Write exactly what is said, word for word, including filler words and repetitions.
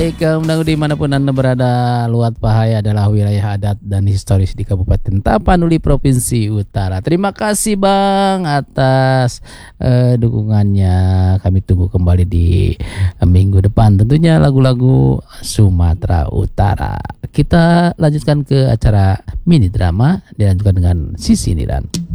Baik, Kaum Dangu dimanapun Anda berada, Luat Pahai adalah wilayah adat dan historis di Kabupaten Tapanuli, Provinsi Utara. Terima kasih Bang atas uh, dukungannya. Kami tunggu kembali di uh, minggu depan. Tentunya lagu-lagu Sumatera Utara. Kita lanjutkan ke acara mini drama dilanjutkan dengan Sisi Niran.